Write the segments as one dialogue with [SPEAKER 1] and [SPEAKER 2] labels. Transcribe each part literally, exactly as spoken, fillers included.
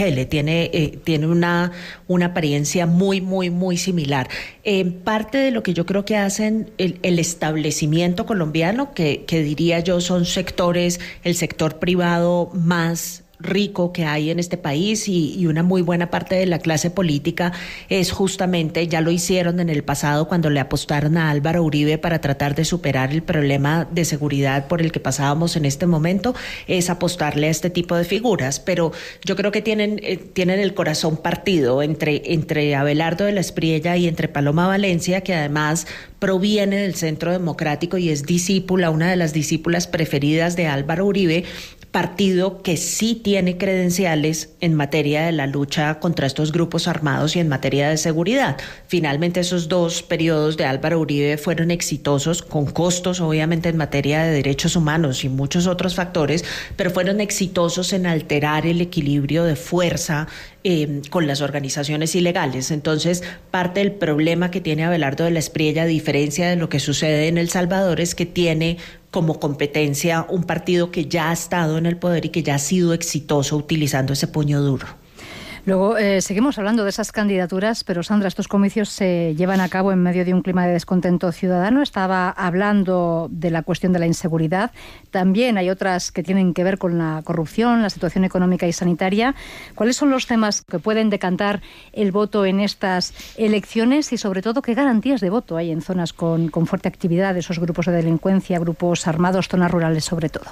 [SPEAKER 1] Bukele, tiene, eh, tiene una, una apariencia muy, muy, muy similar. Eh, parte de lo que yo creo que hacen el, el establecimiento colombiano, que, que diría yo son sectores, el sector privado más rico que hay en este país y, y una muy buena parte de la clase política es justamente, ya lo hicieron en el pasado cuando le apostaron a Álvaro Uribe para tratar de superar el problema de seguridad por el que pasábamos en este momento, es apostarle a este tipo de figuras, pero yo creo que tienen, eh, tienen el corazón partido entre, entre Abelardo de la Espriella y entre Paloma Valencia, que además proviene del Centro Democrático y es discípula, una de las discípulas preferidas de Álvaro Uribe, partido que sí tiene credenciales en materia de la lucha contra estos grupos armados y en materia de seguridad. Finalmente, esos dos periodos de Álvaro Uribe fueron exitosos, con costos obviamente en materia de derechos humanos y muchos otros factores, pero fueron exitosos en alterar el equilibrio de fuerza Eh, con las organizaciones ilegales. Entonces, parte del problema que tiene Abelardo de la Espriella, a diferencia de lo que sucede en El Salvador, es que tiene como competencia un partido que ya ha estado en el poder y que ya ha sido exitoso utilizando ese puño duro.
[SPEAKER 2] Luego, eh, seguimos hablando de esas candidaturas, pero Sandra, estos comicios se llevan a cabo en medio de un clima de descontento ciudadano. Estaba hablando de la cuestión de la inseguridad. También hay otras que tienen que ver con la corrupción, la situación económica y sanitaria. ¿Cuáles son los temas que pueden decantar el voto en estas elecciones y, sobre todo, qué garantías de voto hay en zonas con, con fuerte actividad, esos grupos de delincuencia, grupos armados, zonas rurales sobre todo?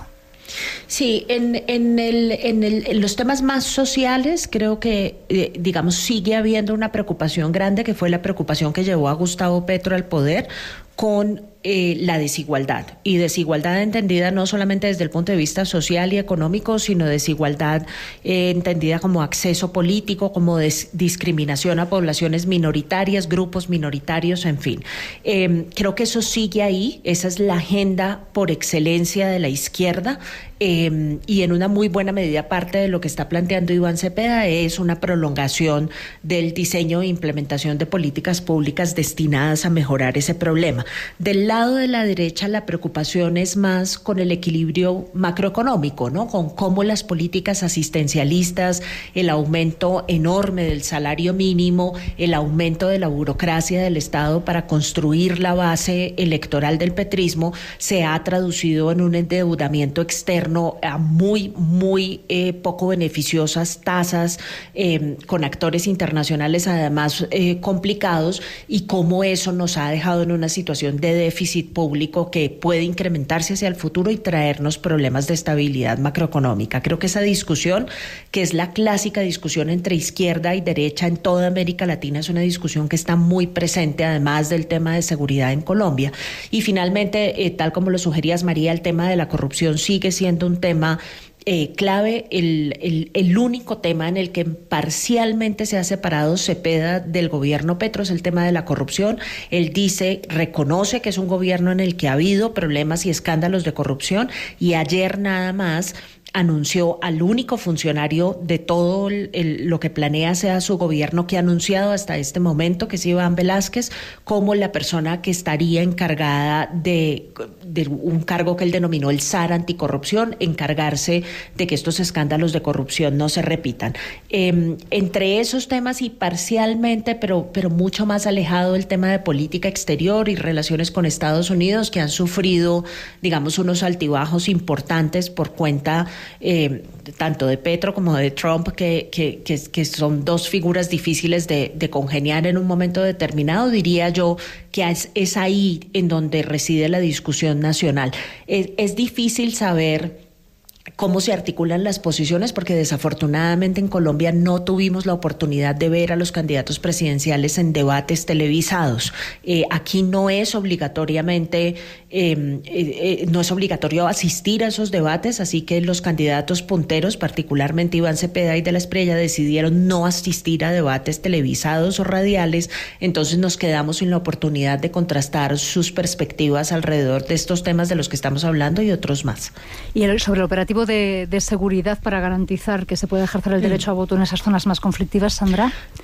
[SPEAKER 1] Sí, en, en, el, en, el, en los temas más sociales creo que, eh, digamos, sigue habiendo una preocupación grande, que fue la preocupación que llevó a Gustavo Petro al poder, con eh, la desigualdad, y desigualdad entendida no solamente desde el punto de vista social y económico, sino desigualdad eh, entendida como acceso político, como des- discriminación a poblaciones minoritarias, grupos minoritarios, en fin. Eh, creo que eso sigue ahí, esa es la agenda por excelencia de la izquierda, eh, y en una muy buena medida parte de lo que está planteando Iván Cepeda es una prolongación del diseño e implementación de políticas públicas destinadas a mejorar ese problema. Del lado de la derecha la preocupación es más con el equilibrio macroeconómico, ¿no? Con cómo las políticas asistencialistas, el aumento enorme del salario mínimo, el aumento de la burocracia del Estado para construir la base electoral del petrismo se ha traducido en un endeudamiento externo a muy, muy eh, poco beneficiosas tasas eh, con actores internacionales además eh, complicados, y cómo eso nos ha dejado en una situación de déficit público que puede incrementarse hacia el futuro y traernos problemas de estabilidad macroeconómica. Creo que esa discusión, que es la clásica discusión entre izquierda y derecha en toda América Latina, es una discusión que está muy presente, además del tema de seguridad en Colombia. Y finalmente, eh, tal como lo sugerías, María, el tema de la corrupción sigue siendo un tema Eh, clave, el, el, el único tema en el que parcialmente se ha separado Cepeda del gobierno Petro es el tema de la corrupción. Él dice, reconoce que es un gobierno en el que ha habido problemas y escándalos de corrupción, y ayer nada más anunció al único funcionario de todo el, el, lo que planea sea su gobierno que ha anunciado hasta este momento, que es Iván Velázquez, como la persona que estaría encargada de, de un cargo que él denominó el S A R anticorrupción, encargarse de que estos escándalos de corrupción no se repitan. Eh, entre esos temas y parcialmente, pero, pero mucho más alejado, el tema de política exterior y relaciones con Estados Unidos, que han sufrido, digamos, unos altibajos importantes por cuenta Eh, tanto de Petro como de Trump, que, que, que, que son dos figuras difíciles de, de congeniar en un momento determinado. Diría yo que es, es ahí en donde reside la discusión nacional. Es, es difícil saber cómo se articulan las posiciones, porque desafortunadamente en Colombia no tuvimos la oportunidad de ver a los candidatos presidenciales en debates televisados. Eh, aquí no es obligatoriamente, eh, eh, no es obligatorio asistir a esos debates, así que los candidatos punteros, particularmente Iván Cepeda y de la Espriella, decidieron no asistir a debates televisados o radiales. Entonces nos quedamos sin la oportunidad de contrastar sus perspectivas alrededor de estos temas de los que estamos hablando y otros más.
[SPEAKER 2] Y el, sobre el operativo de, de seguridad para garantizar que se puede ejercer el derecho a voto en esas zonas más conflictivas, Sandra.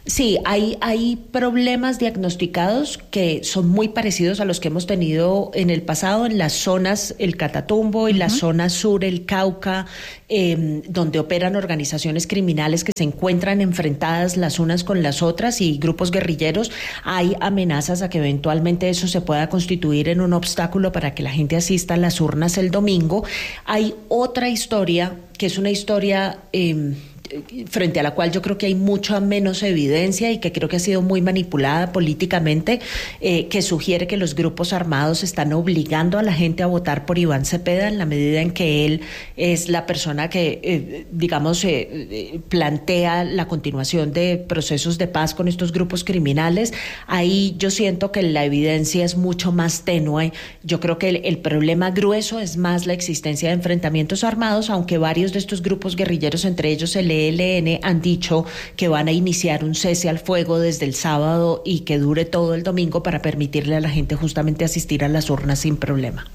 [SPEAKER 1] Sí, hay, hay problemas diagnosticados que son muy parecidos a los que hemos tenido en el pasado en las zonas, el Catatumbo y uh-huh. la zona sur, el Cauca, eh, donde operan organizaciones criminales que se encuentran enfrentadas las unas con las otras y grupos guerrilleros. Hay amenazas a que eventualmente eso se pueda constituir en un obstáculo para que la gente asista a las urnas el domingo. Hay otra historia que es una historia Eh, frente a la cual yo creo que hay mucha menos evidencia y que creo que ha sido muy manipulada políticamente, eh, que sugiere que los grupos armados están obligando a la gente a votar por Iván Cepeda en la medida en que él es la persona que, eh, digamos, eh, plantea la continuación de procesos de paz con estos grupos criminales. Ahí yo siento que la evidencia es mucho más tenue. Yo creo que el, el problema grueso es más la existencia de enfrentamientos armados, aunque varios de estos grupos guerrilleros, entre ellos el E L N, han dicho que van a iniciar un cese al fuego desde el sábado y que dure todo el domingo para permitirle a la gente justamente asistir a las urnas sin problema.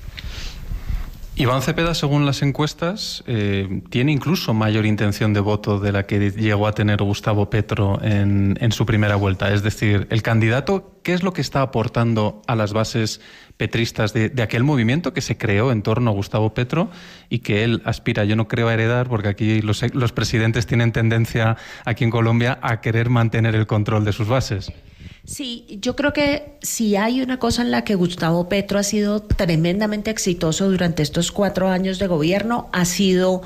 [SPEAKER 3] Iván Cepeda, según las encuestas, eh, tiene incluso mayor intención de voto de la que llegó a tener Gustavo Petro en, en su primera vuelta. Es decir, el candidato, ¿qué es lo que está aportando a las bases petristas de, de aquel movimiento que se creó en torno a Gustavo Petro y que él aspira, yo no creo, a heredar, porque aquí los, los presidentes tienen tendencia aquí en Colombia a querer mantener el control de sus bases?
[SPEAKER 1] Sí, yo creo que si hay una cosa en la que Gustavo Petro ha sido tremendamente exitoso durante estos cuatro años de gobierno, ha sido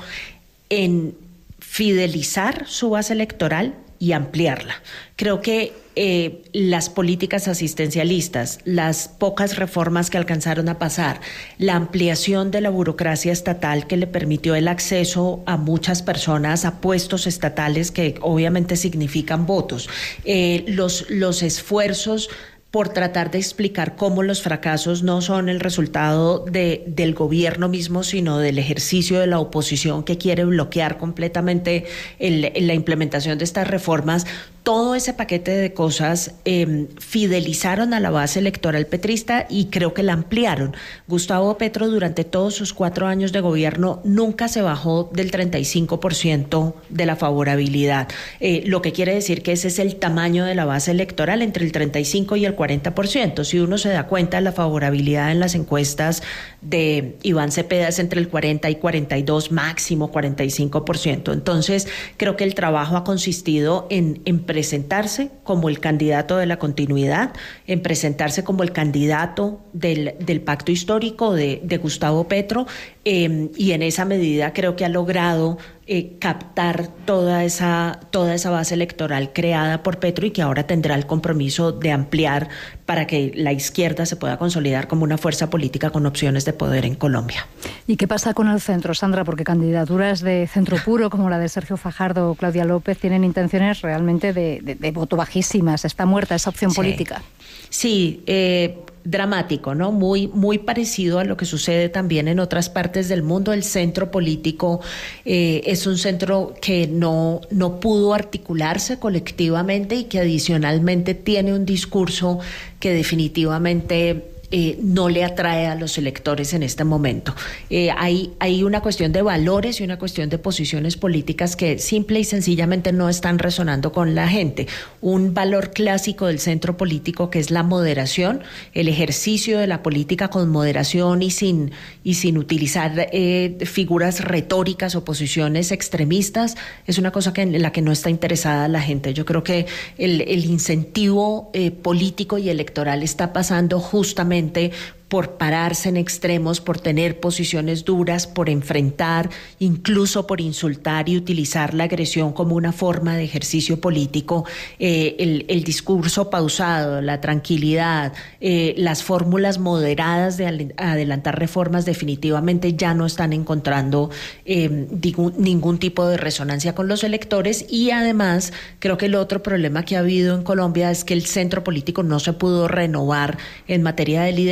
[SPEAKER 1] en fidelizar su base electoral y ampliarla. Creo que eh, las políticas asistencialistas, las pocas reformas que alcanzaron a pasar, la ampliación de la burocracia estatal que le permitió el acceso a muchas personas a puestos estatales que obviamente significan votos, eh, los, los esfuerzos por tratar de explicar cómo los fracasos no son el resultado de, del gobierno mismo, sino del ejercicio de la oposición que quiere bloquear completamente el, la implementación de estas reformas. Todo ese paquete de cosas eh, fidelizaron a la base electoral petrista y creo que la ampliaron. Gustavo Petro durante todos sus cuatro años de gobierno nunca se bajó del treinta y cinco por ciento de la favorabilidad, eh, lo que quiere decir que ese es el tamaño de la base electoral, entre el treinta y cinco y el cuarenta por ciento. Si uno se da cuenta, la favorabilidad en las encuestas de Iván Cepeda es entre el cuarenta y cuarenta y dos, máximo cuarenta y cinco por ciento. Entonces, creo que el trabajo ha consistido en, en presentarse como el candidato de la continuidad, en presentarse como el candidato del, del pacto histórico de, de Gustavo Petro, eh, y en esa medida creo que ha logrado eh, captar toda esa, toda esa base electoral creada por Petro y que ahora tendrá el compromiso de ampliar para que la izquierda se pueda consolidar como una fuerza política con opciones de poder en Colombia.
[SPEAKER 2] ¿Y qué pasa con el centro, Sandra? Porque candidaturas de centro puro como la de Sergio Fajardo o Claudia López tienen intenciones realmente de, de, de voto bajísimas. ¿Está muerta esa opción
[SPEAKER 1] sí.
[SPEAKER 2] política?
[SPEAKER 1] Sí, eh, dramático, ¿no? Muy, muy parecido a lo que sucede también en otras partes del mundo. El centro político eh, es un centro que no, no pudo articularse colectivamente y que adicionalmente tiene un discurso que definitivamente Eh, no le atrae a los electores en este momento. Eh, hay, hay una cuestión de valores y una cuestión de posiciones políticas que simple y sencillamente no están resonando con la gente. Un valor clásico del centro político que es la moderación, el ejercicio de la política con moderación y sin, y sin utilizar eh, figuras retóricas o posiciones extremistas, es una cosa que, en la que no está interesada la gente. Yo creo que el, el incentivo eh, político y electoral está pasando justamente por pararse en extremos, por tener posiciones duras, por enfrentar, incluso por insultar y utilizar la agresión como una forma de ejercicio político. Eh, el, el discurso pausado, la tranquilidad, eh, las fórmulas moderadas de adelantar reformas definitivamente ya no están encontrando eh, digo, ningún tipo de resonancia con los electores. Y además creo que el otro problema que ha habido en Colombia es que el centro político no se pudo renovar en materia de liderazgos.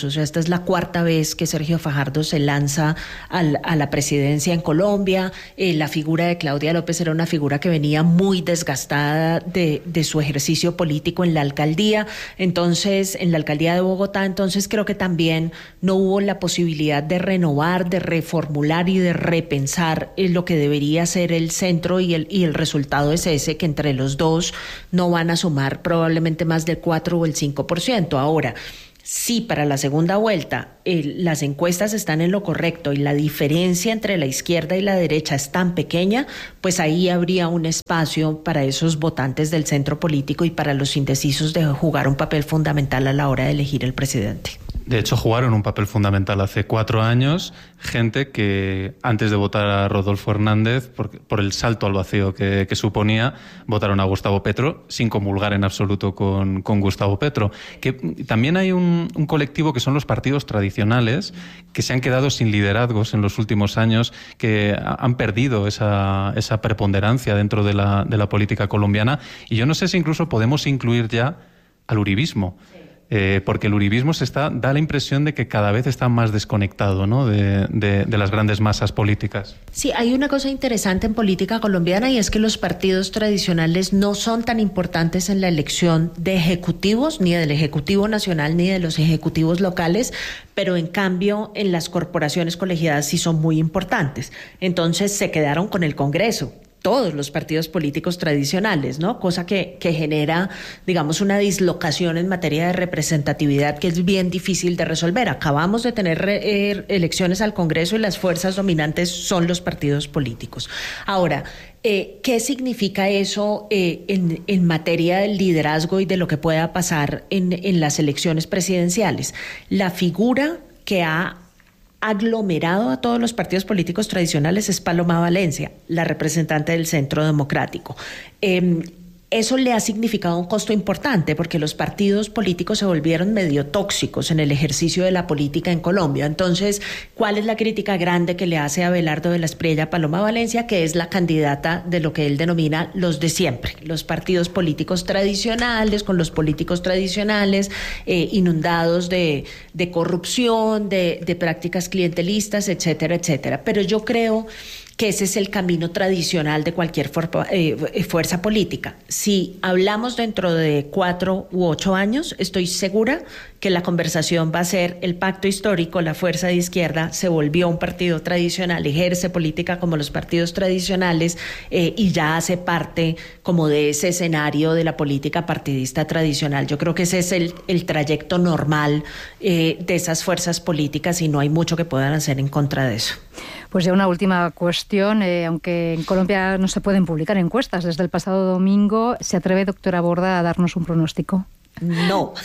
[SPEAKER 1] O sea, esta es la cuarta vez que Sergio Fajardo se lanza al, a la presidencia en Colombia. Eh, la figura de Claudia López era una figura que venía muy desgastada de, de su ejercicio político en la alcaldía, entonces, en la alcaldía de Bogotá. Entonces creo que también no hubo la posibilidad de renovar, de reformular y de repensar en lo que debería ser el centro, y el, y el resultado es ese, que entre los dos no van a sumar probablemente más del cuatro o el cinco por ciento. Ahora, si para la segunda vuelta eh, las encuestas están en lo correcto y la diferencia entre la izquierda y la derecha es tan pequeña, pues ahí habría un espacio para esos votantes del centro político y para los indecisos de jugar un papel fundamental a la hora de elegir el presidente.
[SPEAKER 3] De hecho, jugaron un papel fundamental hace cuatro años gente que antes de votar a Rodolfo Hernández, por, por el salto al vacío que, que suponía, votaron a Gustavo Petro sin comulgar en absoluto con, con Gustavo Petro. Que también hay un, un colectivo que son los partidos tradicionales que se han quedado sin liderazgos en los últimos años, que han perdido esa, esa preponderancia dentro de la, de la política colombiana. Y yo no sé si incluso podemos incluir ya al uribismo. Eh, porque el uribismo se está, da la impresión de que cada vez está más desconectado, ¿no?, de, de, de las grandes masas políticas.
[SPEAKER 1] Sí, hay una cosa interesante en política colombiana, y es que los partidos tradicionales no son tan importantes en la elección de ejecutivos, ni del Ejecutivo Nacional ni de los ejecutivos locales, pero en cambio en las corporaciones colegiadas sí son muy importantes. Entonces se quedaron con el Congreso todos los partidos políticos tradicionales, ¿no? Cosa que, que genera, digamos, una dislocación en materia de representatividad que es bien difícil de resolver. Acabamos de tener eh, elecciones al Congreso y las fuerzas dominantes son los partidos políticos. Ahora, eh, ¿qué significa eso eh, en, en materia del liderazgo y de lo que pueda pasar en, en las elecciones presidenciales? La figura que ha aglomerado a todos los partidos políticos tradicionales es Paloma Valencia, la representante del Centro Democrático. Eh, Eso le ha significado un costo importante, porque los partidos políticos se volvieron medio tóxicos en el ejercicio de la política en Colombia. Entonces, ¿cuál es la crítica grande que le hace a Abelardo de la Espriella Paloma Valencia? Que es la candidata de lo que él denomina los de siempre, los partidos políticos tradicionales, con los políticos tradicionales eh, inundados de, de corrupción, de, de prácticas clientelistas, etcétera, etcétera. Pero yo creo que ese es el camino tradicional de cualquier for, eh, fuerza política. Si hablamos dentro de cuatro u ocho años, estoy segura que la conversación va a ser: el pacto histórico, la fuerza de izquierda se volvió un partido tradicional, ejerce política como los partidos tradicionales eh, y ya hace parte como de ese escenario de la política partidista tradicional. Yo creo que ese es el, el trayecto normal eh, de esas fuerzas políticas, y no hay mucho que puedan hacer en contra de eso.
[SPEAKER 2] Pues ya una última cuestión, eh, aunque en Colombia no se pueden publicar encuestas desde el pasado domingo, ¿se atreve, doctora Borda, a darnos un pronóstico?
[SPEAKER 1] No,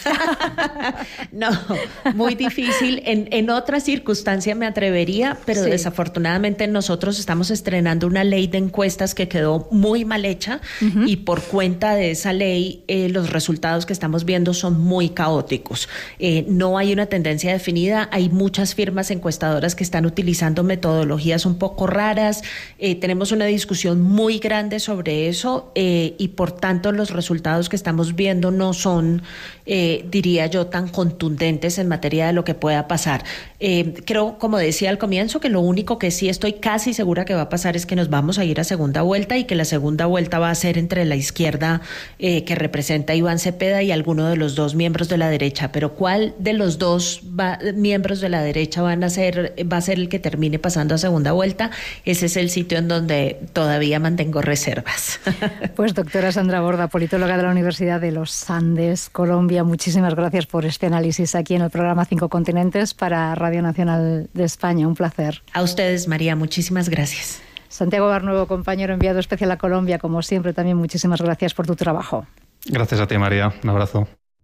[SPEAKER 1] no, muy difícil. En, en otra circunstancia me atrevería, pero sí, desafortunadamente nosotros estamos estrenando una ley de encuestas que quedó muy mal hecha, uh-huh. y por cuenta de esa ley eh, los resultados que estamos viendo son muy caóticos. Eh, no hay una tendencia definida, hay muchas firmas encuestadoras que están utilizando metodologías un poco raras. Eh, tenemos una discusión muy grande sobre eso eh, y por tanto los resultados que estamos viendo no son Eh, diría yo, tan contundentes en materia de lo que pueda pasar. Eh, creo, como decía al comienzo, que lo único que sí estoy casi segura que va a pasar es que nos vamos a ir a segunda vuelta, y que la segunda vuelta va a ser entre la izquierda eh, que representa a Iván Cepeda y alguno de los dos miembros de la derecha. Pero ¿cuál de los dos va, miembros de la derecha van a ser, va a ser el que termine pasando a segunda vuelta? Ese es el sitio en donde todavía mantengo reservas.
[SPEAKER 2] Pues doctora Sandra Borda, politóloga de la Universidad de los Andes, Colombia, muchísimas gracias por este análisis aquí en el programa Cinco Continentes para Radio Nacional de España. Un placer.
[SPEAKER 1] A ustedes, María, muchísimas gracias.
[SPEAKER 2] Santiago Barnuevo, compañero enviado especial a Colombia, como siempre, también muchísimas gracias por tu trabajo.
[SPEAKER 3] Gracias a ti, María. Un abrazo.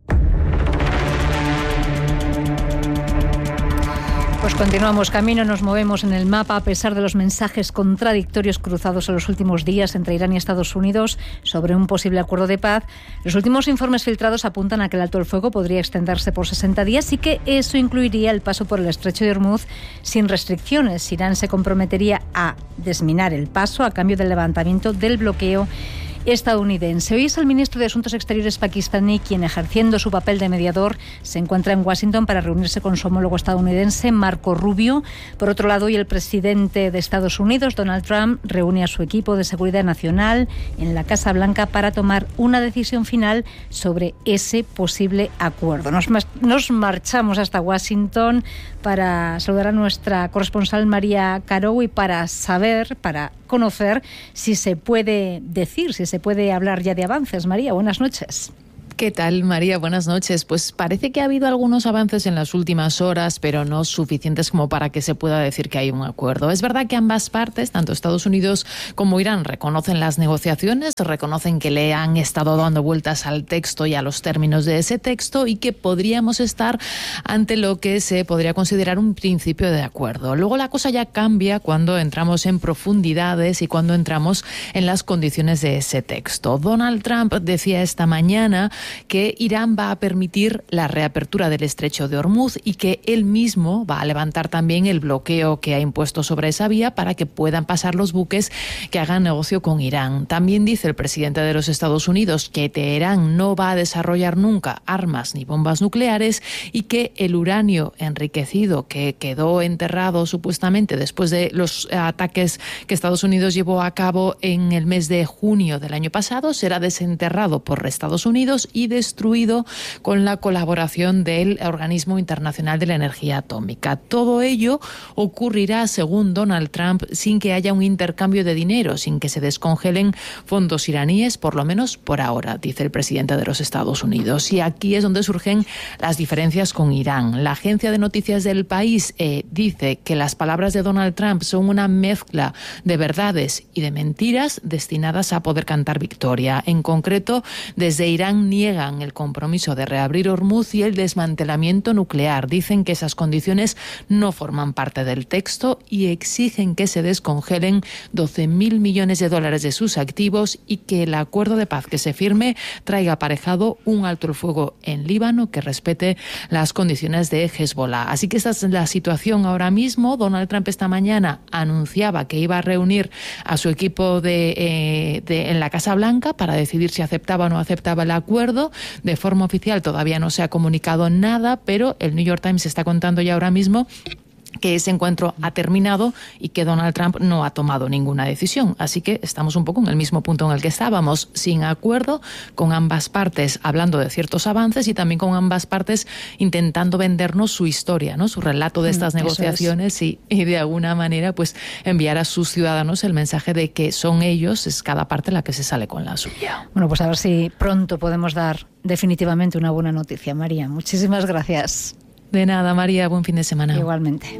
[SPEAKER 2] Pues continuamos camino, nos movemos en el mapa a pesar de los mensajes contradictorios cruzados en los últimos días entre Irán y Estados Unidos sobre un posible acuerdo de paz. Los últimos informes filtrados apuntan a que el alto el fuego podría extenderse por sesenta días y que eso incluiría el paso por el estrecho de Hormuz sin restricciones. Irán se comprometería a desminar el paso a cambio del levantamiento del bloqueo estadounidense. Hoy es el ministro de Asuntos Exteriores pakistaní quien, ejerciendo su papel de mediador, se encuentra en Washington para reunirse con su homólogo estadounidense, Marco Rubio. Por otro lado, hoy el presidente de Estados Unidos, Donald Trump, reúne a su equipo de seguridad nacional en la Casa Blanca para tomar una decisión final sobre ese posible acuerdo. Nos, nos marchamos hasta Washington para saludar a nuestra corresponsal María Caro y para saber, para conocer si se puede decir, si se puede hablar ya de avances. María, buenas noches.
[SPEAKER 4] ¿Qué tal, María? Buenas noches. Pues parece que ha habido algunos avances en las últimas horas, pero no suficientes como para que se pueda decir que hay un acuerdo. Es verdad que ambas partes, tanto Estados Unidos como Irán, reconocen las negociaciones, reconocen que le han estado dando vueltas al texto y a los términos de ese texto y que podríamos estar ante lo que se podría considerar un principio de acuerdo. Luego la cosa ya cambia cuando entramos en profundidades y cuando entramos en las condiciones de ese texto. Donald Trump decía esta mañana que Irán va a permitir la reapertura del estrecho de Hormuz y que él mismo va a levantar también el bloqueo que ha impuesto sobre esa vía para que puedan pasar los buques que hagan negocio con Irán. También dice el presidente de los Estados Unidos que Teherán no va a desarrollar nunca armas ni bombas nucleares y que el uranio enriquecido que quedó enterrado supuestamente después de los ataques que Estados Unidos llevó a cabo en el mes de junio del año pasado será desenterrado por Estados Unidos y destruido con la colaboración del Organismo Internacional de la Energía Atómica. Todo ello ocurrirá, según Donald Trump, sin que haya un intercambio de dinero, sin que se descongelen fondos iraníes, por lo menos por ahora, dice el presidente de los Estados Unidos. Y aquí es donde surgen las diferencias con Irán. La agencia de noticias del país eh, dice que las palabras de Donald Trump son una mezcla de verdades y de mentiras destinadas a poder cantar victoria. En concreto, desde Irán niegan el compromiso de reabrir Hormuz y el desmantelamiento nuclear. Dicen que esas condiciones no forman parte del texto y exigen que se descongelen doce mil millones de dólares de sus activos y que el acuerdo de paz que se firme traiga aparejado un alto el fuego en Líbano que respete las condiciones de Hezbollah. Así que esta es la situación ahora mismo. Donald Trump esta mañana anunciaba que iba a reunir a su equipo de, eh, de, en la Casa Blanca para decidir si aceptaba o no aceptaba el acuerdo. De forma oficial todavía no se ha comunicado nada, pero el New York Times está contando ya ahora mismo que ese encuentro ha terminado y que Donald Trump no ha tomado ninguna decisión. Así que estamos un poco en el mismo punto en el que estábamos, sin acuerdo, con ambas partes hablando de ciertos avances y también con ambas partes intentando vendernos su historia, ¿no? Su relato de estas mm, negociaciones y, y de alguna manera pues enviar a sus ciudadanos el mensaje de que son ellos, es cada parte la que se sale con la suya.
[SPEAKER 2] Bueno, pues a ver si pronto podemos dar definitivamente una buena noticia. María, muchísimas gracias.
[SPEAKER 4] De nada, María. Buen fin de semana.
[SPEAKER 2] Igualmente.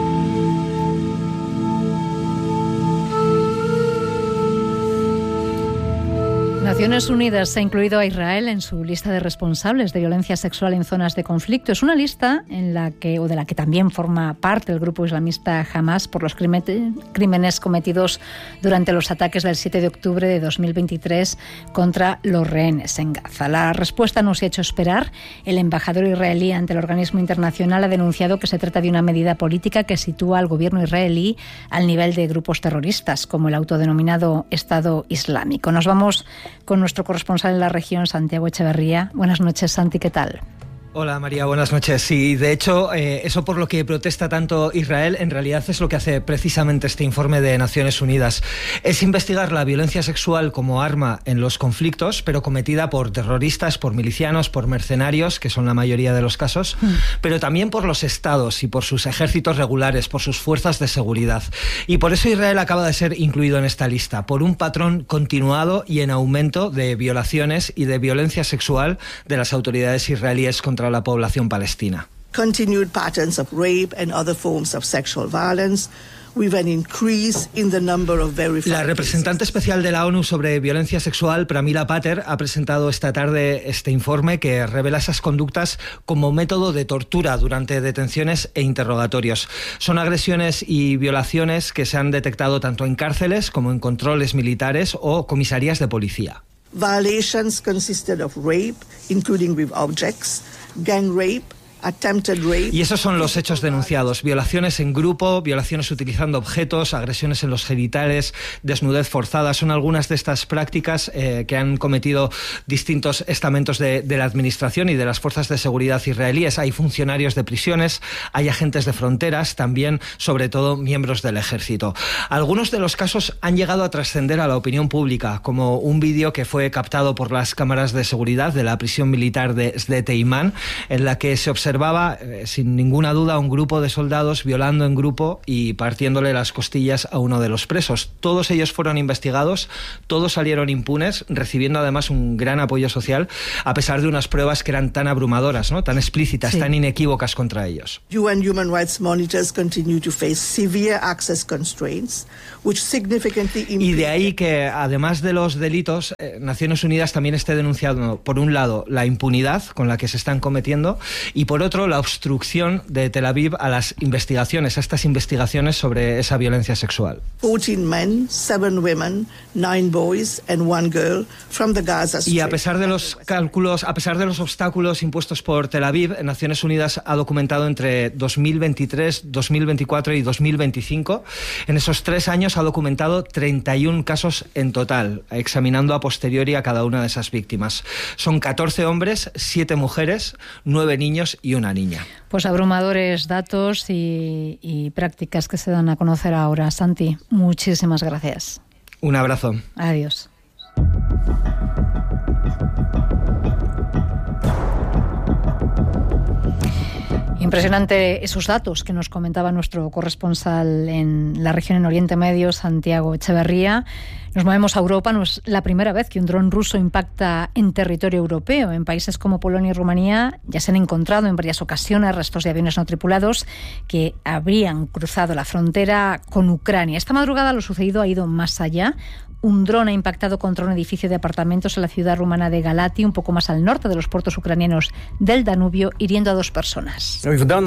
[SPEAKER 2] Naciones Unidas ha incluido a Israel en su lista de responsables de violencia sexual en zonas de conflicto. Es una lista en la que, o de la que también forma parte el grupo islamista Hamas por los crímenes cometidos durante los ataques del siete de octubre de dos mil veintitrés contra los rehenes en Gaza. La respuesta no se ha hecho esperar. El embajador israelí ante el organismo internacional ha denunciado que se trata de una medida política que sitúa al gobierno israelí al nivel de grupos terroristas, como el autodenominado Estado Islámico. Nos vamos con nuestro corresponsal en la región, Santiago Echeverría. Buenas noches, Santi, ¿qué tal?
[SPEAKER 5] Hola María, buenas noches. Sí, de hecho, eh, eso por lo que protesta tanto Israel, en realidad es lo que hace precisamente este informe de Naciones Unidas. Es investigar la violencia sexual como arma en los conflictos, pero cometida por terroristas, por milicianos, por mercenarios, que son la mayoría de los casos, mm. pero también por los estados y por sus ejércitos regulares, por sus fuerzas de seguridad. Y por eso Israel acaba de ser incluido en esta lista, por un patrón continuado y en aumento de violaciones y de violencia sexual de las autoridades israelíes contra la población palestina.
[SPEAKER 6] Continued patterns of rape and other forms of sexual violence.
[SPEAKER 5] La representante especial de la ONU sobre violencia sexual, Pramila Pater, ha presentado esta tarde este informe que revela esas conductas como método de tortura durante detenciones e interrogatorios. Son agresiones y violaciones que se han detectado tanto en cárceles como en controles militares o comisarías de policía.
[SPEAKER 6] Violations consisted of rape, including with objects, gang rape, attempted rape.
[SPEAKER 5] Y esos son los hechos denunciados: violaciones en grupo, violaciones utilizando objetos, agresiones en los genitales, desnudez forzada. Son algunas de estas prácticas eh, que han cometido distintos estamentos de, de la administración y de las fuerzas de seguridad israelíes. Hay funcionarios de prisiones, hay agentes de fronteras, también, sobre todo, miembros del ejército. Algunos de los casos han llegado a trascender a la opinión pública, como un vídeo que fue captado por las cámaras de seguridad de la prisión militar de Sde Teiman, en la que se observaba, eh, sin ninguna duda, a un grupo de soldados violando en grupo y partiéndole las costillas a uno de los presos. Todos ellos fueron investigados, todos salieron impunes, recibiendo además un gran apoyo social, a pesar de unas pruebas que eran tan abrumadoras, ¿no?, tan explícitas, sí, tan inequívocas contra ellos.
[SPEAKER 6] U N human rights monitors continue to face severe access constraints, which significantly
[SPEAKER 5] y de ahí que, además de los delitos, eh, Naciones Unidas también esté denunciando, por un lado, la impunidad con la que se están cometiendo y, por otro, la obstrucción de Tel Aviv a las investigaciones, a estas investigaciones sobre esa violencia sexual.
[SPEAKER 6] fourteen men, seven women, nine boys and one girl from the Gaza Strip.
[SPEAKER 5] Y a pesar de los cálculos, a pesar de los obstáculos impuestos por Tel Aviv, Naciones Unidas ha documentado entre dos mil veintitrés, dos mil veinticuatro y dos mil veinticinco. En esos tres años ha documentado treinta y un casos en total, examinando a posteriori a cada una de esas víctimas. Son catorce hombres, siete mujeres, nueve niños y una niña.
[SPEAKER 2] Pues abrumadores datos y, y prácticas que se dan a conocer ahora. Santi, muchísimas gracias.
[SPEAKER 5] Un abrazo.
[SPEAKER 2] Adiós. Impresionante esos datos que nos comentaba nuestro corresponsal en la región en Oriente Medio, Santiago Echeverría. Nos movemos a Europa. No es la primera vez que un dron ruso impacta en territorio europeo. En países como Polonia y Rumanía ya se han encontrado en varias ocasiones restos de aviones no tripulados que habrían cruzado la frontera con Ucrania. Esta madrugada lo sucedido ha ido más allá. Un dron ha impactado contra un edificio de apartamentos en la ciudad rumana de Galati, un poco más al norte de los puertos ucranianos del Danubio, hiriendo a dos personas.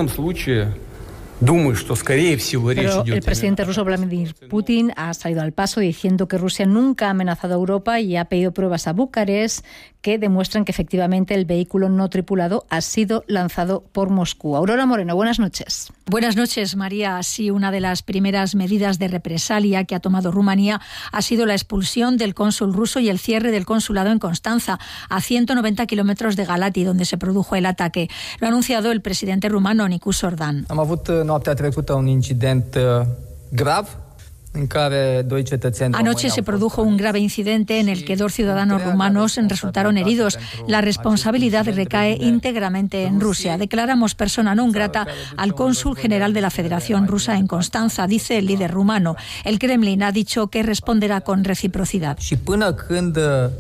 [SPEAKER 2] Pero el presidente ruso Vladimir Putin ha salido al paso diciendo que Rusia nunca ha amenazado a Europa y ha pedido pruebas a Bucarest que demuestran que efectivamente el vehículo no tripulado ha sido lanzado por Moscú. Aurora Moreno, buenas noches.
[SPEAKER 7] Buenas noches, María. Sí, una de las primeras medidas de represalia que ha tomado Rumanía ha sido la expulsión del cónsul ruso y el cierre del consulado en Constanza, a ciento noventa kilómetros de Galati, donde se produjo el ataque. Lo ha anunciado el presidente rumano, Nicu Sordan.
[SPEAKER 8] Am avut noaptea trecută un incident grav.
[SPEAKER 7] Anoche se produjo un grave incidente en el que dos ciudadanos rumanos resultaron heridos. La responsabilidad recae íntegramente en Rusia. Declaramos persona non grata al cónsul general de la Federación Rusa en Constanza, dice el líder rumano. El Kremlin ha dicho que responderá con reciprocidad.
[SPEAKER 8] Și până când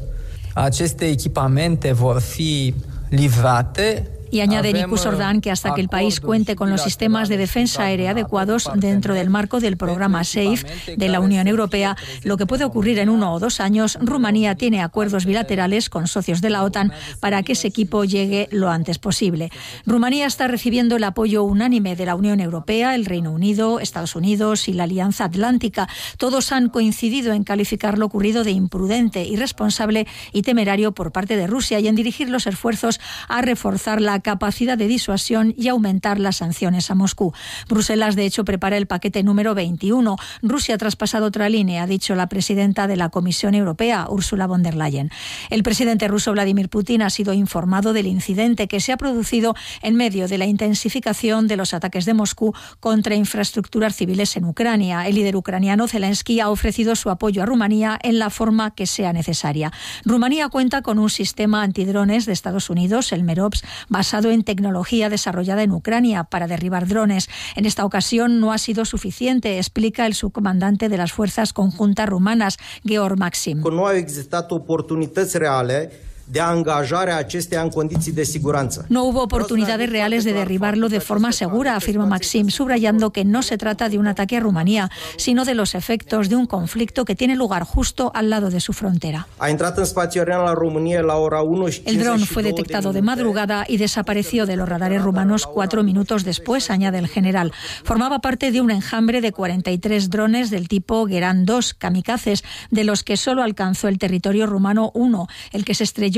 [SPEAKER 8] aceste echipamente vor fi livrate,
[SPEAKER 7] Y añade Nicu Sordan que hasta que el país cuente con los sistemas de defensa aérea adecuados dentro del marco del programa SAFE de la Unión Europea, lo que puede ocurrir en uno o dos años, Rumanía tiene acuerdos bilaterales con socios de la OTAN para que ese equipo llegue lo antes posible. Rumanía está recibiendo el apoyo unánime de la Unión Europea, el Reino Unido, Estados Unidos y la Alianza Atlántica. Todos han coincidido en calificar lo ocurrido de imprudente, irresponsable y temerario por parte de Rusia y en dirigir los esfuerzos a reforzar la capacidad de disuasión y aumentar las sanciones a Moscú. Bruselas, de hecho, prepara el paquete número veintiuno. Rusia ha traspasado otra línea, ha dicho la presidenta de la Comisión Europea, Ursula von der Leyen. El presidente ruso Vladimir Putin ha sido informado del incidente que se ha producido en medio de la intensificación de los ataques de Moscú contra infraestructuras civiles en Ucrania. El líder ucraniano Zelensky ha ofrecido su apoyo a Rumanía en la forma que sea necesaria. Rumanía cuenta con un sistema antidrones de Estados Unidos, el MEROPS, basado en tecnología desarrollada en Ucrania para derribar drones. En esta ocasión no ha sido suficiente, explica el subcomandante de las Fuerzas Conjuntas Rumanas, Georg Maxim.
[SPEAKER 9] No au existat oportunități reale de angajarea acesteia în condiții de siguranță.
[SPEAKER 7] No hubo oportunidades reales de derribarlo de forma segura, afirma Maxim, subrayando que no se trata de un ataque a Rumanía, sino de los efectos de un conflicto que tiene lugar justo al lado de su frontera.
[SPEAKER 9] A intrat în spațiul aerian al României la ora unu și
[SPEAKER 7] El dron fue detectado de madrugada y desapareció de los radares rumanos cuatro minutos después, añade el general. Formaba parte de un enjambre de cuarenta y tres drones del tipo Geran dos kamikazes, de los que solo alcanzó el territorio rumano uno, el que se estrelló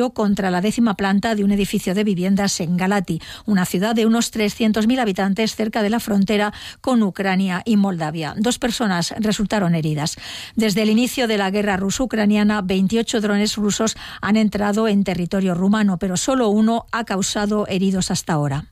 [SPEAKER 7] estalló contra la décima planta de un edificio de viviendas en Galati, una ciudad de unos trescientos mil habitantes cerca de la frontera con Ucrania y Moldavia. Dos personas resultaron heridas. Desde el inicio de la guerra ruso-ucraniana, veintiocho drones rusos han entrado en territorio rumano, pero solo uno ha causado heridos hasta ahora.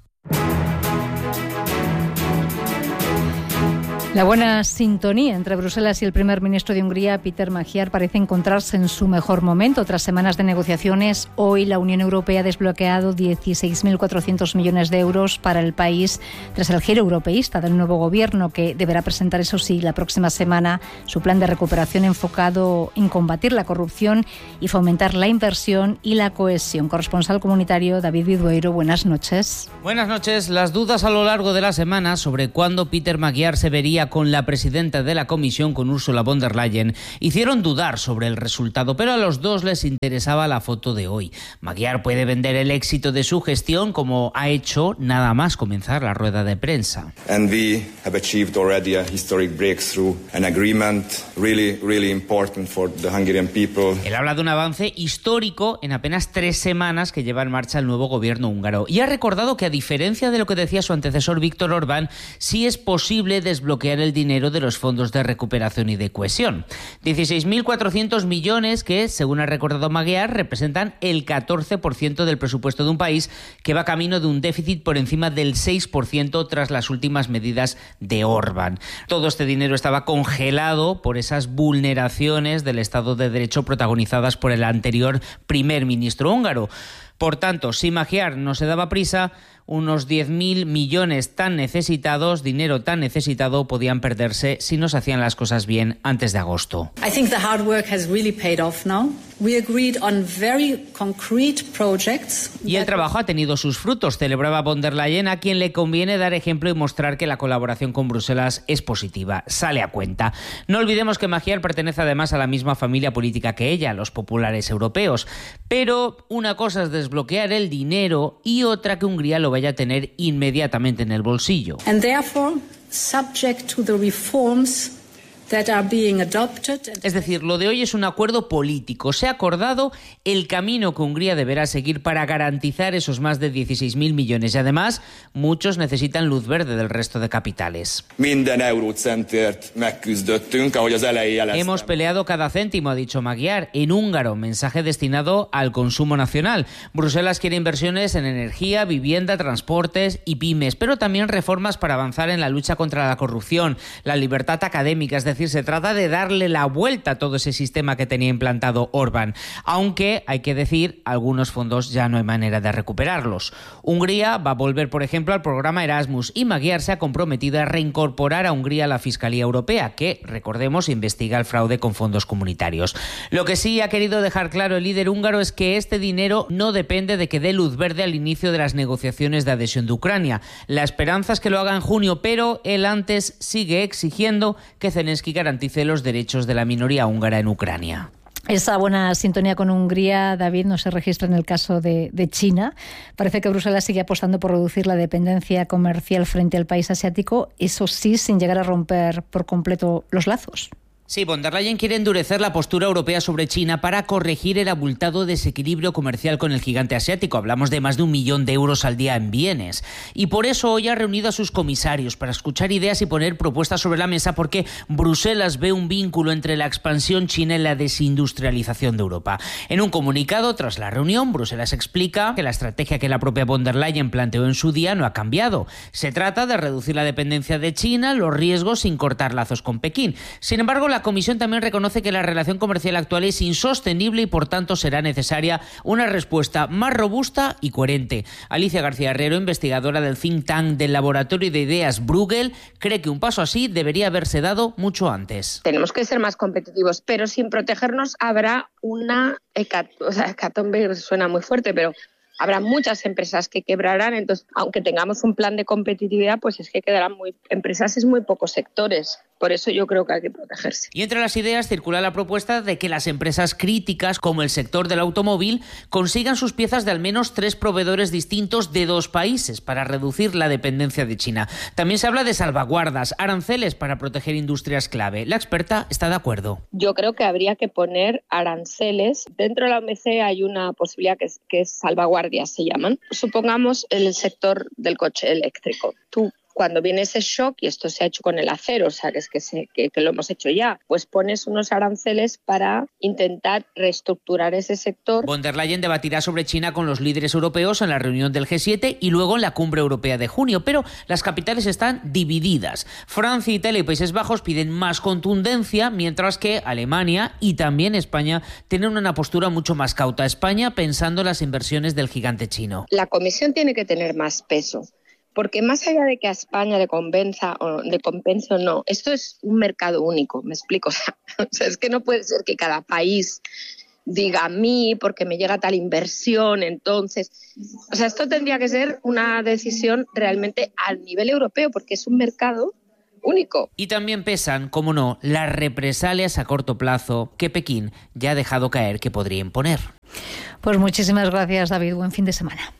[SPEAKER 2] La buena sintonía entre Bruselas y el primer ministro de Hungría, Péter Magyar, parece encontrarse en su mejor momento. Tras semanas de negociaciones, hoy la Unión Europea ha desbloqueado dieciséis mil cuatrocientos millones de euros para el país tras el giro europeísta del nuevo gobierno, que deberá presentar, eso sí, la próxima semana su plan de recuperación enfocado en combatir la corrupción y fomentar la inversión y la cohesión. Corresponsal comunitario David Vidueiro, buenas noches.
[SPEAKER 10] Buenas noches. Las dudas a lo largo de la semana sobre cuándo Péter Magyar se vería con la presidenta de la Comisión, con Ursula von der Leyen, hicieron dudar sobre el resultado, pero a los dos les interesaba la foto de hoy. Magyar puede vender el éxito de su gestión, como ha hecho nada más comenzar la rueda de prensa.
[SPEAKER 11] And we have achieved already a historic breakthrough, an agreement really, really important for the Hungarian people.
[SPEAKER 10] Él habla de un avance histórico en apenas tres semanas que lleva en marcha el nuevo gobierno húngaro y ha recordado que, a diferencia de lo que decía su antecesor Viktor Orbán, sí es posible desbloquear el dinero de los fondos de recuperación y de cohesión. dieciséis mil cuatrocientos millones que, según ha recordado Magyar, representan el catorce por ciento del presupuesto de un país que va camino de un déficit por encima del seis por ciento tras las últimas medidas de Orbán. Todo este dinero estaba congelado por esas vulneraciones del Estado de Derecho protagonizadas por el anterior primer ministro húngaro. Por tanto, si Magyar no se daba prisa, unos diez mil millones tan necesitados, dinero tan necesitado, podían perderse si no se hacían las cosas bien antes de agosto.
[SPEAKER 12] I think the hard work has really paid off now. We agreed on very concrete projects.
[SPEAKER 10] Y el trabajo ha tenido sus frutos, celebraba von der Leyen, a quien le conviene dar ejemplo y mostrar que la colaboración con Bruselas es positiva, sale a cuenta. No olvidemos que Magyar pertenece además a la misma familia política que ella, los populares europeos. Pero una cosa es desbloquear el dinero y otra que Hungría lo vaya a tener inmediatamente en el bolsillo.
[SPEAKER 12] And therefore, subject to the reforms that are being adopted.
[SPEAKER 10] Es decir, lo de hoy es un acuerdo político. Se ha acordado el camino que Hungría deberá seguir para garantizar esos más de dieciséis mil millones. Y además, muchos necesitan luz verde del resto de capitales. Hemos peleado cada céntimo, ha dicho Magyar, en húngaro, mensaje destinado al consumo nacional. Bruselas quiere inversiones en energía, vivienda, transportes y pymes, pero también reformas para avanzar en la lucha contra la corrupción, la libertad académica, es decir, se trata de darle la vuelta a todo ese sistema que tenía implantado Orbán, aunque hay que decir, algunos fondos ya no hay manera de recuperarlos. Hungría va a volver, por ejemplo, al programa Erasmus y Magyar se ha comprometido a reincorporar a Hungría a la Fiscalía Europea, que, recordemos, investiga el fraude con fondos comunitarios. Lo que sí ha querido dejar claro el líder húngaro es que este dinero no depende de que dé luz verde al inicio de las negociaciones de adhesión de Ucrania. La esperanza es que lo haga en junio, pero él antes sigue exigiendo que Zelensky garantice los derechos de la minoría húngara en Ucrania.
[SPEAKER 2] Esa buena sintonía con Hungría, David, no se registra en el caso de, de China. Parece que Bruselas sigue apostando por reducir la dependencia comercial frente al país asiático, eso sí, sin llegar a romper por completo los lazos.
[SPEAKER 10] Sí, von der Leyen quiere endurecer la postura europea sobre China para corregir el abultado desequilibrio comercial con el gigante asiático. Hablamos de más de un millón de euros al día en bienes. Y por eso hoy ha reunido a sus comisarios para escuchar ideas y poner propuestas sobre la mesa, porque Bruselas ve un vínculo entre la expansión china y la desindustrialización de Europa. En un comunicado tras la reunión, Bruselas explica que la estrategia que la propia von der Leyen planteó en su día no ha cambiado. Se trata de reducir la dependencia de China, los riesgos sin cortar lazos con Pekín. Sin embargo, la La Comisión también reconoce que la relación comercial actual es insostenible y, por tanto, será necesaria una respuesta más robusta y coherente. Alicia García Herrero, investigadora del think tank del Laboratorio de Ideas Bruegel, cree que un paso así debería haberse dado mucho antes.
[SPEAKER 13] Tenemos que ser más competitivos, pero sin protegernos habrá una hecatombe, o sea, hecatombe suena muy fuerte, pero habrá muchas empresas que quebrarán. Entonces, aunque tengamos un plan de competitividad, pues es que quedarán muy empresas en muy pocos sectores. Por eso yo creo que hay que protegerse.
[SPEAKER 10] Y entre las ideas circula la propuesta de que las empresas críticas, como el sector del automóvil, consigan sus piezas de al menos tres proveedores distintos de dos países para reducir la dependencia de China. También se habla de salvaguardas, aranceles para proteger industrias clave. La experta está de acuerdo.
[SPEAKER 13] Yo creo que habría que poner aranceles. Dentro de la O M C hay una posibilidad que es, que es salvaguardias, se llaman. Supongamos el sector del coche eléctrico. Tú, cuando viene ese shock, y esto se ha hecho con el acero, o sea, que es que, se, que, que lo hemos hecho ya, pues pones unos aranceles para intentar reestructurar ese sector.
[SPEAKER 10] Von der Leyen debatirá sobre China con los líderes europeos en la reunión del G siete y luego en la cumbre europea de junio, pero las capitales están divididas. Francia, Italia y Países Bajos piden más contundencia, mientras que Alemania y también España tienen una postura mucho más cauta. España pensando en las inversiones del gigante chino.
[SPEAKER 13] La Comisión tiene que tener más peso. Porque más allá de que a España le convenza o le compense o no, esto es un mercado único, me explico. O sea, es que no puede ser que cada país diga a mí porque me llega tal inversión, entonces... O sea, esto tendría que ser una decisión realmente a nivel europeo, porque es un mercado único.
[SPEAKER 10] Y también pesan, como no, las represalias a corto plazo que Pekín ya ha dejado caer que podría imponer.
[SPEAKER 2] Pues muchísimas gracias, David. Buen fin de semana.